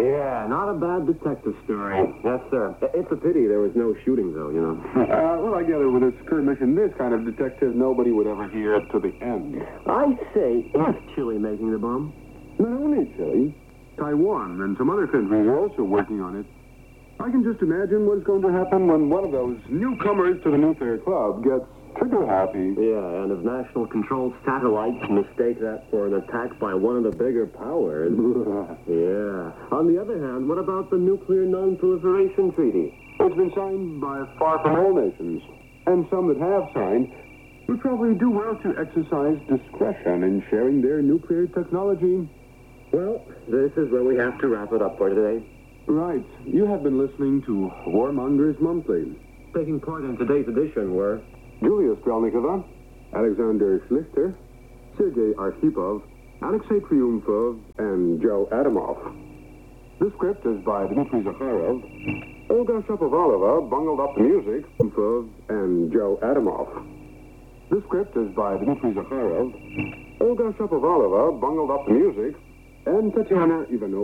Yeah, not a bad detective story. Yes, sir. It's a pity there was no shooting, though, you know. Well, I gather with this current mission, this kind of detective, nobody would ever hear it to the end. I say, is Chile making the bomb? Not only Chile, Taiwan and some other countries are also working on it. I can just imagine what's going to happen when one of those newcomers to the nuclear club gets trigger happy. Yeah, and if national controlled satellites mistake that for an attack by one of the bigger powers. Yeah. On the other hand, what about the Nuclear Non-Proliferation Treaty? It's been signed by far from all nations, and some that have signed would probably do well to exercise discretion in sharing their nuclear technology. Well, this is where we have to wrap it up for today. Right. You have been listening to Warmongers Monthly. Taking part in today's edition were Julia Strelnikova, Alexander Schlichter, Sergei Arkhipov, Alexei Triumphov, and Joe Adamov. The script is by Dmitry Zakharov. Olga Shapovalova bungled up the music, and Joe Adamov. The script is by Dmitry Zakharov. Olga Shapovalova bungled up the music, and Tatiana Ivanova.